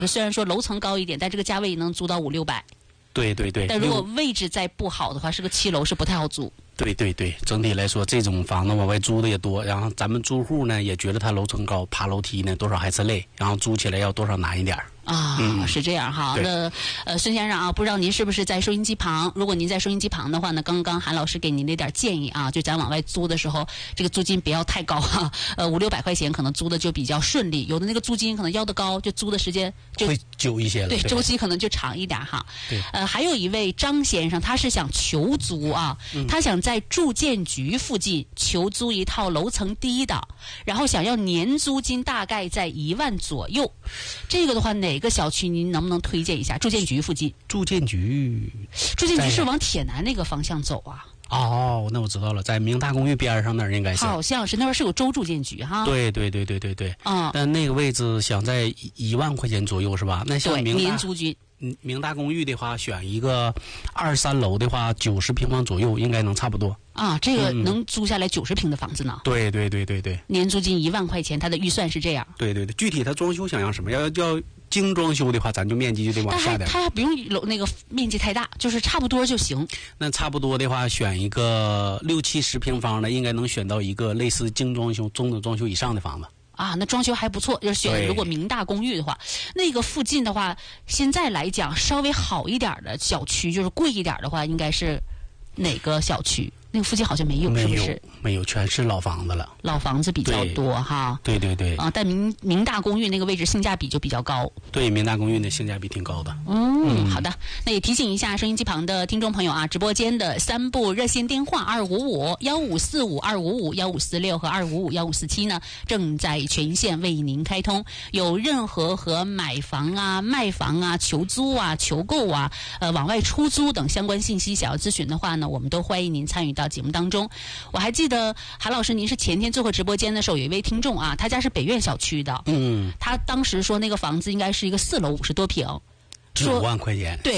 虽然说楼层高一点，但这个价位能租到500-600。 对对对。 但如果位置再不好的话，是个7楼是不太好租。 对对对，整体来说，这种房子往外租的也多，然后咱们租户呢也觉得它楼层高，爬楼梯呢多少还是累，然后租起来要多少难一点。 是这样哈。那孙先生啊，不知道您是不是在收音机旁？如果您在收音机旁的话呢，刚刚韩老师给您的一点建议啊，就咱往外租的时候，这个租金不要太高哈，500-600块钱可能租的就比较顺利，有的那个租金可能要的高，就租的时间就会久一些了， 对，周期可能就长一点哈。 对。 还有一位张先生，他是想求租啊，他想在住建局附近求租一套楼层低的，然后想要年租金大概在1万左右。这个的话，哪个小区您能不能推荐一下？住建局附近。住建局是往铁南那个方向走啊。 哦，那我知道了，在明大公寓边上那儿应该是。 好像是那边是有州住建局哈。 对。但那个位置想在1万块钱左右是吧？那像年租金。 明大公寓的话，选一个2、3楼的话，90平方左右应该能差不多。 这个能租下来90平的房子呢？对。年租金1万块钱，他的预算是这样。 对，具体他装修想要什么？要精装修的话，咱就面积就得往下点。 他还不用那个面积太大，就是差不多就行。 那差不多的话，选一个60-70平方的，应该能选到一个类似精装修、中等装修以上的房子。 那装修还不错，就是选如果明大公寓的话，那个附近的话，现在来讲稍微好一点的小区，就是贵一点的话，应该是哪个小区？那个附近好像没有，是不是？ 没有，全是老房子了。 老房子比较多哈。 对。 但明大公寓那个位置性价比就比较高。 对，明大公寓的性价比挺高的。 好的。那也提醒一下收音机旁的听众朋友啊，直播间的3部热线电话255-1545-255-1546和255-1547呢，正在全线为您开通。有任何和买房啊、卖房啊、求租啊、求购啊、往外出租等相关信息想要咨询的话呢，我们都欢迎您参与到节目当中。我还记得韩老师，您是前天做客直播间的时候，有一位听众啊，他家是北苑小区的，他当时说那个房子应该是一个4楼50多平， 说9万块钱。 对，